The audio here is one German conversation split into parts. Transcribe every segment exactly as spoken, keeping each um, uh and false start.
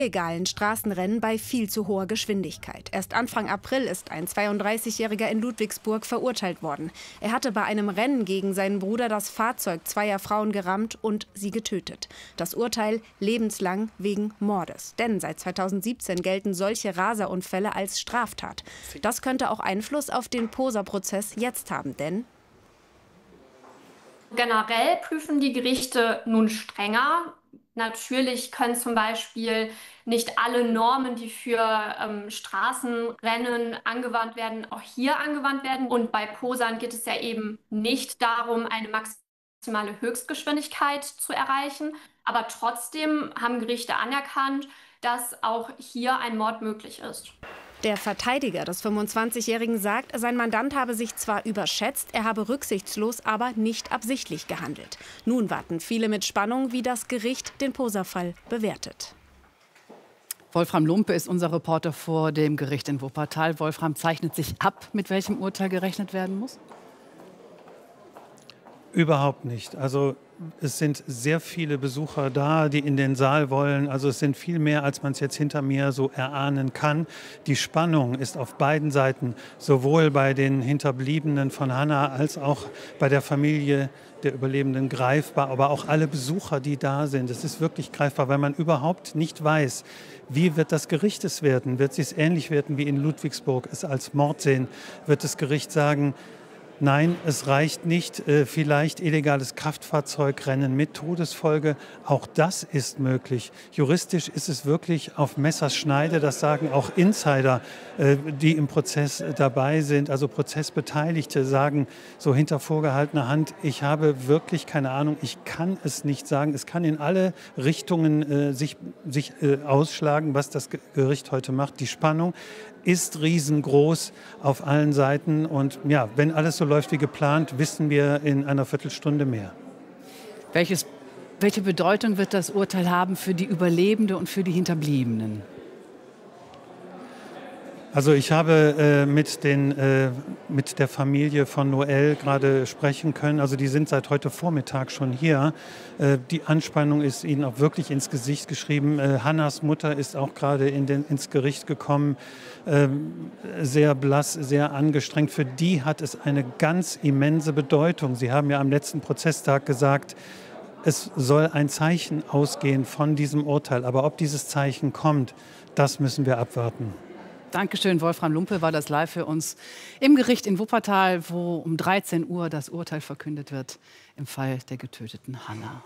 illegalen Straßenrennen bei viel zu hoher Geschwindigkeit. Erst Anfang April ist ein zweiunddreißigjähriger in Ludwigsburg verurteilt worden. Er hatte bei einem Rennen gegen seinen Bruder das Fahrzeug zweier Frauen gerammt und sie getötet. Das Urteil lebenslang wegen Mordes. Denn seit zweitausendsiebzehn gelten solche Raserunfälle als Straftat. Das könnte auch Einfluss auf den Poser-Prozess jetzt haben, denn generell prüfen die Gerichte nun strenger. Natürlich können zum Beispiel nicht alle Normen, die für ähm, Straßenrennen angewandt werden, auch hier angewandt werden. Und bei Posern geht es ja eben nicht darum, eine maximale Höchstgeschwindigkeit zu erreichen. Aber trotzdem haben Gerichte anerkannt, dass auch hier ein Mord möglich ist. Der Verteidiger des fünfundzwanzigjährigen sagt, sein Mandant habe sich zwar überschätzt, er habe rücksichtslos, aber nicht absichtlich gehandelt. Nun warten viele mit Spannung, wie das Gericht den Poser-Fall bewertet. Wolfram Lumpe ist unser Reporter vor dem Gericht in Wuppertal. Wolfram, zeichnet sich ab, mit welchem Urteil gerechnet werden muss? Überhaupt nicht. Also es sind sehr viele Besucher da, die in den Saal wollen. Also es sind viel mehr, als man es jetzt hinter mir so erahnen kann. Die Spannung ist auf beiden Seiten, sowohl bei den Hinterbliebenen von Hannah als auch bei der Familie der Überlebenden greifbar, aber auch alle Besucher, die da sind. Es ist wirklich greifbar, weil man überhaupt nicht weiß, wie wird das Gericht es werden. Wird es ähnlich werden wie in Ludwigsburg, es als Mord sehen? Wird das Gericht sagen, nein, es reicht nicht, vielleicht illegales Kraftfahrzeugrennen mit Todesfolge. Auch das ist möglich. Juristisch ist es wirklich auf Messerschneide. Das sagen auch Insider, die im Prozess dabei sind. Also Prozessbeteiligte sagen so hinter vorgehaltener Hand, ich habe wirklich keine Ahnung, ich kann es nicht sagen. Es kann in alle Richtungen sich, sich ausschlagen, was das Gericht heute macht. Die Spannung ist riesengroß auf allen Seiten. Und ja, wenn alles so läuft wie geplant, wissen wir in einer Viertelstunde mehr. Welches, welche Bedeutung wird das Urteil haben für die Überlebende und für die Hinterbliebenen? Also ich habe äh, mit, den, äh, mit der Familie von Noel gerade sprechen können. Also die sind seit heute Vormittag schon hier. Äh, die Anspannung ist ihnen auch wirklich ins Gesicht geschrieben. Äh, Hannahs Mutter ist auch gerade in den, ins Gericht gekommen. Äh, sehr blass, sehr angestrengt. Für die hat es eine ganz immense Bedeutung. Sie haben ja am letzten Prozesstag gesagt, es soll ein Zeichen ausgehen von diesem Urteil. Aber ob dieses Zeichen kommt, das müssen wir abwarten. Dankeschön, Wolfram Lumpe war das live für uns im Gericht in Wuppertal, wo um dreizehn Uhr das Urteil verkündet wird im Fall der getöteten Hannah.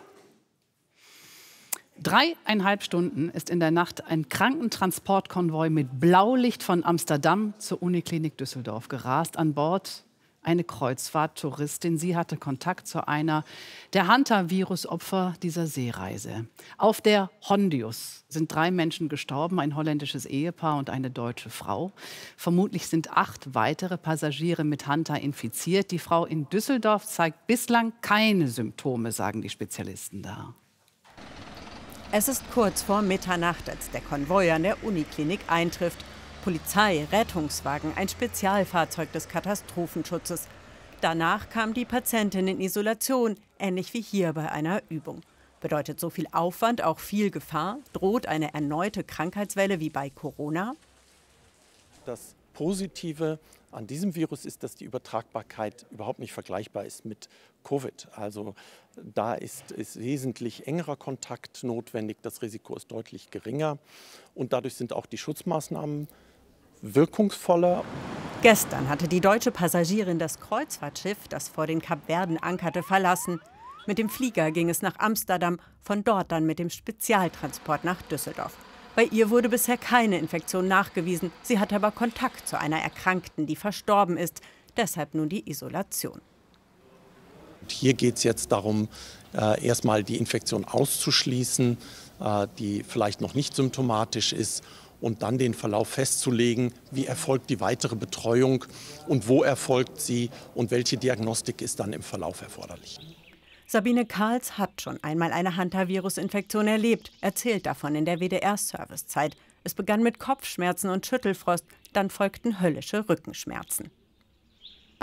Dreieinhalb Stunden ist in der Nacht ein Krankentransportkonvoi mit Blaulicht von Amsterdam zur Uniklinik Düsseldorf gerast. An Bord eine Kreuzfahrttouristin. Sie hatte Kontakt zu einer der Hantavirus-Opfer dieser Seereise. Auf der Hondius sind drei Menschen gestorben, ein holländisches Ehepaar und eine deutsche Frau. Vermutlich sind acht weitere Passagiere mit Hanta infiziert. Die Frau in Düsseldorf zeigt bislang keine Symptome, sagen die Spezialisten da. Es ist kurz vor Mitternacht, als der Konvoi an der Uniklinik eintrifft. Polizei, Rettungswagen, ein Spezialfahrzeug des Katastrophenschutzes. Danach kam die Patientin in Isolation, ähnlich wie hier bei einer Übung. Bedeutet so viel Aufwand auch viel Gefahr? Droht eine erneute Krankheitswelle wie bei Corona? Das Positive an diesem Virus ist, dass die Übertragbarkeit überhaupt nicht vergleichbar ist mit Covid. Also da ist, ist wesentlich engerer Kontakt notwendig, das Risiko ist deutlich geringer und dadurch sind auch die Schutzmaßnahmen wirkungsvoller. Gestern hatte die deutsche Passagierin das Kreuzfahrtschiff, das vor den Kapverden ankerte, verlassen. Mit dem Flieger ging es nach Amsterdam, von dort dann mit dem Spezialtransport nach Düsseldorf. Bei ihr wurde bisher keine Infektion nachgewiesen. Sie hatte aber Kontakt zu einer Erkrankten, die verstorben ist. Deshalb nun die Isolation. Hier geht es jetzt darum, äh, erstmal die Infektion auszuschließen, äh, die vielleicht noch nicht symptomatisch ist. Und dann den Verlauf festzulegen, wie erfolgt die weitere Betreuung und wo erfolgt sie und welche Diagnostik ist dann im Verlauf erforderlich. Sabine Karls hat schon einmal eine Hantavirus-Infektion erlebt, erzählt davon in der W D R-Servicezeit. Es begann mit Kopfschmerzen und Schüttelfrost, dann folgten höllische Rückenschmerzen.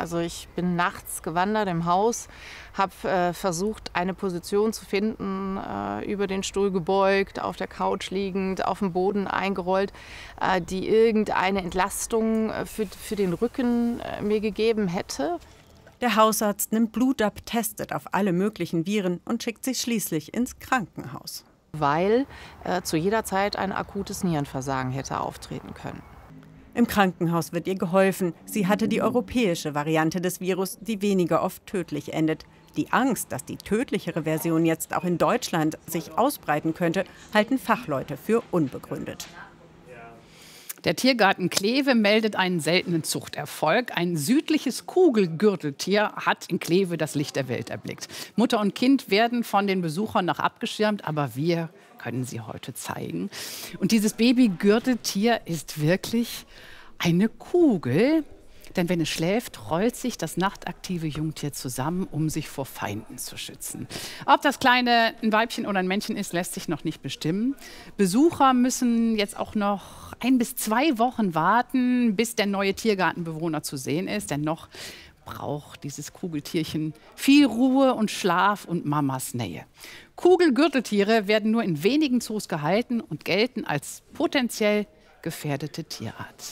Also ich bin nachts gewandert im Haus, habe äh, versucht, eine Position zu finden, äh, über den Stuhl gebeugt, auf der Couch liegend, auf dem Boden eingerollt, äh, die irgendeine Entlastung äh, für, für den Rücken äh, mir gegeben hätte. Der Hausarzt nimmt Blut ab, testet auf alle möglichen Viren und schickt sie schließlich ins Krankenhaus. Weil äh, zu jeder Zeit ein akutes Nierenversagen hätte auftreten können. Im Krankenhaus wird ihr geholfen. Sie hatte die europäische Variante des Virus, die weniger oft tödlich endet. Die Angst, dass die tödlichere Version jetzt auch in Deutschland sich ausbreiten könnte, halten Fachleute für unbegründet. Der Tiergarten Kleve meldet einen seltenen Zuchterfolg. Ein südliches Kugelgürteltier hat in Kleve das Licht der Welt erblickt. Mutter und Kind werden von den Besuchern noch abgeschirmt, aber wir können sie heute zeigen. Und dieses Babygürteltier ist wirklich eine Kugel. Denn wenn es schläft, rollt sich das nachtaktive Jungtier zusammen, um sich vor Feinden zu schützen. Ob das Kleine ein Weibchen oder ein Männchen ist, lässt sich noch nicht bestimmen. Besucher müssen jetzt auch noch ein bis zwei Wochen warten, bis der neue Tiergartenbewohner zu sehen ist. Denn noch braucht dieses Kugeltierchen viel Ruhe und Schlaf und Mamas Nähe. Kugelgürteltiere werden nur in wenigen Zoos gehalten und gelten als potenziell gefährdete Tierart.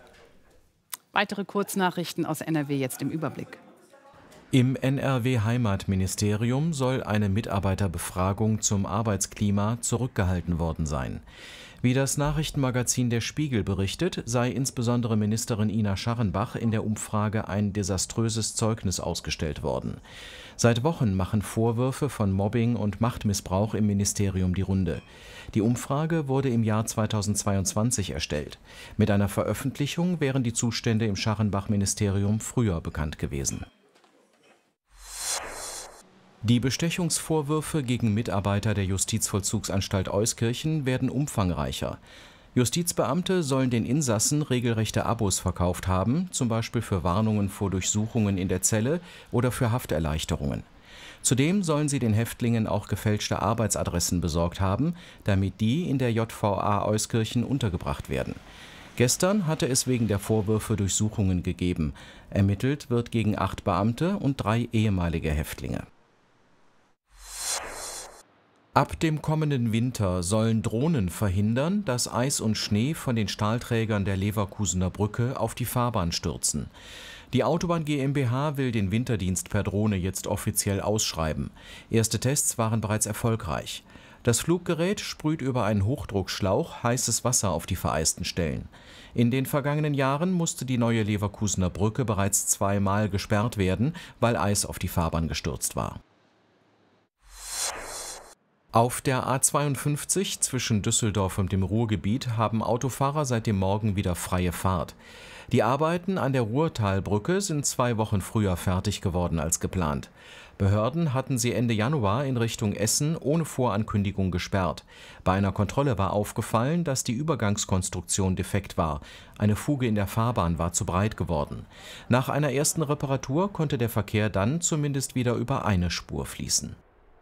Weitere Kurznachrichten aus N R W jetzt im Überblick. Im N R W-Heimatministerium soll eine Mitarbeiterbefragung zum Arbeitsklima zurückgehalten worden sein. Wie das Nachrichtenmagazin Der Spiegel berichtet, sei insbesondere Ministerin Ina Scharrenbach in der Umfrage ein desaströses Zeugnis ausgestellt worden. Seit Wochen machen Vorwürfe von Mobbing und Machtmissbrauch im Ministerium die Runde. Die Umfrage wurde im Jahr zweitausendzweiundzwanzig erstellt. Mit einer Veröffentlichung wären die Zustände im Scharrenbach-Ministerium früher bekannt gewesen. Die Bestechungsvorwürfe gegen Mitarbeiter der Justizvollzugsanstalt Euskirchen werden umfangreicher. Justizbeamte sollen den Insassen regelrechte Abos verkauft haben, zum Beispiel für Warnungen vor Durchsuchungen in der Zelle oder für Hafterleichterungen. Zudem sollen sie den Häftlingen auch gefälschte Arbeitsadressen besorgt haben, damit die in der J V A Euskirchen untergebracht werden. Gestern hatte es wegen der Vorwürfe Durchsuchungen gegeben. Ermittelt wird gegen acht Beamte und drei ehemalige Häftlinge. Ab dem kommenden Winter sollen Drohnen verhindern, dass Eis und Schnee von den Stahlträgern der Leverkusener Brücke auf die Fahrbahn stürzen. Die Autobahn GmbH will den Winterdienst per Drohne jetzt offiziell ausschreiben. Erste Tests waren bereits erfolgreich. Das Fluggerät sprüht über einen Hochdruckschlauch heißes Wasser auf die vereisten Stellen. In den vergangenen Jahren musste die neue Leverkusener Brücke bereits zweimal gesperrt werden, weil Eis auf die Fahrbahn gestürzt war. Auf der A zweiundfünfzig zwischen Düsseldorf und dem Ruhrgebiet haben Autofahrer seit dem Morgen wieder freie Fahrt. Die Arbeiten an der Ruhrtalbrücke sind zwei Wochen früher fertig geworden als geplant. Behörden hatten sie Ende Januar in Richtung Essen ohne Vorankündigung gesperrt. Bei einer Kontrolle war aufgefallen, dass die Übergangskonstruktion defekt war. Eine Fuge in der Fahrbahn war zu breit geworden. Nach einer ersten Reparatur konnte der Verkehr dann zumindest wieder über eine Spur fließen.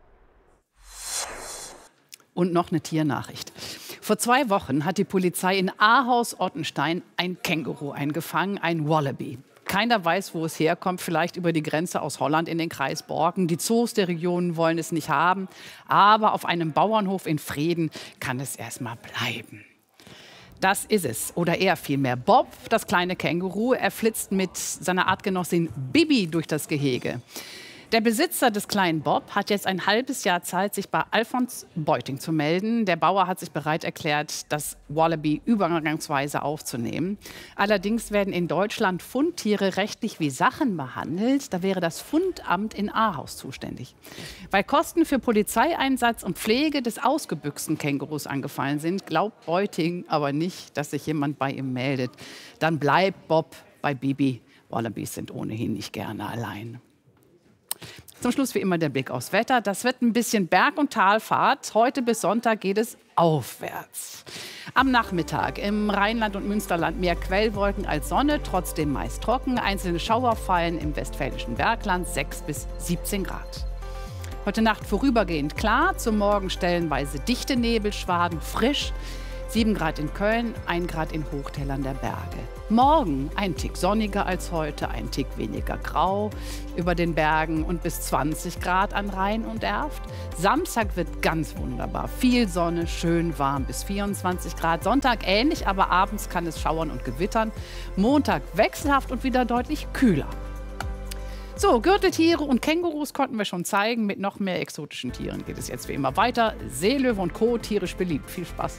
Und noch eine Tiernachricht. Vor zwei Wochen hat die Polizei in Ahaus-Ottenstein ein Känguru eingefangen, ein Wallaby. Keiner weiß, wo es herkommt, vielleicht über die Grenze aus Holland in den Kreis Borken. Die Zoos der Region wollen es nicht haben, aber auf einem Bauernhof in Vreden kann es erstmal bleiben. Das ist es, oder eher vielmehr Bob, das kleine Känguru. Er flitzt mit seiner Artgenossin Bibi durch das Gehege. Der Besitzer des kleinen Bob hat jetzt ein halbes Jahr Zeit, sich bei Alfons Beuting zu melden. Der Bauer hat sich bereit erklärt, das Wallaby übergangsweise aufzunehmen. Allerdings werden in Deutschland Fundtiere rechtlich wie Sachen behandelt. Da wäre das Fundamt in Ahaus zuständig. Weil Kosten für Polizeieinsatz und Pflege des ausgebüchsten Kängurus angefallen sind, glaubt Beuting aber nicht, dass sich jemand bei ihm meldet. Dann bleibt Bob bei Bibi. Wallabys sind ohnehin nicht gerne allein. Zum Schluss wie immer der Blick aufs Wetter. Das wird ein bisschen Berg- und Talfahrt. Heute bis Sonntag geht es aufwärts. Am Nachmittag im Rheinland und Münsterland mehr Quellwolken als Sonne, trotzdem meist trocken. Einzelne Schauer fallen im westfälischen Bergland, sechs bis siebzehn Grad. Heute Nacht vorübergehend klar, zum Morgen stellenweise dichte Nebelschwaden, frisch. sieben Grad in Köln, ein Grad in Hochtälern der Berge. Morgen ein Tick sonniger als heute, ein Tick weniger grau über den Bergen und bis zwanzig Grad an Rhein und Erft. Samstag wird ganz wunderbar. Viel Sonne, schön warm bis vierundzwanzig Grad. Sonntag ähnlich, aber abends kann es schauern und gewittern. Montag wechselhaft und wieder deutlich kühler. So, Gürteltiere und Kängurus konnten wir schon zeigen. Mit noch mehr exotischen Tieren geht es jetzt wie immer weiter. Seelöwe und Co. tierisch beliebt. Viel Spaß.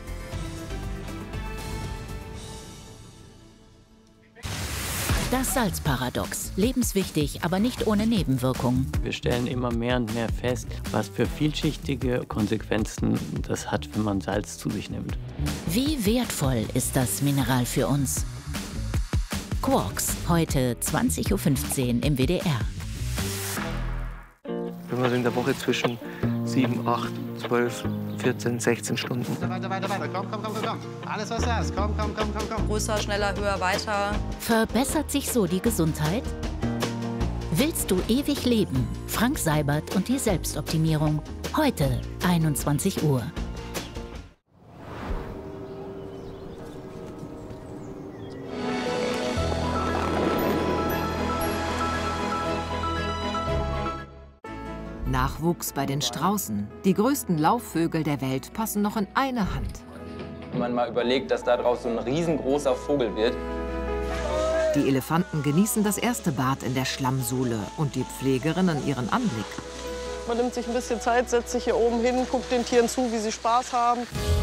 Das Salzparadox. Lebenswichtig, aber nicht ohne Nebenwirkungen. Wir stellen immer mehr und mehr fest, was für vielschichtige Konsequenzen das hat, wenn man Salz zu sich nimmt. Wie wertvoll ist das Mineral für uns? Quarks, heute zwanzig Uhr fünfzehn im W D R. Wenn man so in der Woche zwischen sieben, acht, zwölf, vierzehn, sechzehn Stunden. Weiter, weiter, weiter, komm, komm, komm, komm, komm. Alles, was du hast, komm, komm, komm, komm, komm. Größer, schneller, höher, weiter. Verbessert sich so die Gesundheit? Willst du ewig leben? Frank Seibert und die Selbstoptimierung. Heute, einundzwanzig Uhr. Nachwuchs bei den Straußen. Die größten Laufvögel der Welt passen noch in eine Hand. Wenn man mal überlegt, dass daraus so ein riesengroßer Vogel wird. Die Elefanten genießen das erste Bad in der Schlammsuhle und die Pflegerinnen ihren Anblick. Man nimmt sich ein bisschen Zeit, setzt sich hier oben hin, guckt den Tieren zu, wie sie Spaß haben.